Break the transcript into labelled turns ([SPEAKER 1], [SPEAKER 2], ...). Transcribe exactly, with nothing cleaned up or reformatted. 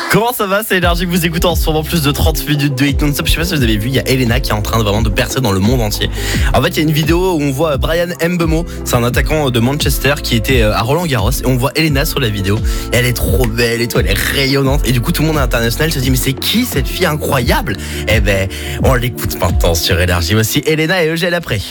[SPEAKER 1] Comment ça va? C'est Énergie que vous écoutez en ce moment, plus de trente minutes de hit non-stop. Je sais pas si vous avez vu, il y a Elena qui est en train de vraiment de percer dans le monde entier. En fait, il y a une vidéo où on voit Brian Mbeumo, c'est un attaquant de Manchester qui était à Roland-Garros, et on voit Elena sur la vidéo. Et elle est trop belle et tout, elle est rayonnante. Et du coup, tout le monde international se dit, mais c'est qui cette fille incroyable? Eh ben, on l'écoute maintenant sur Énergie. Voici Elena et Eugène après.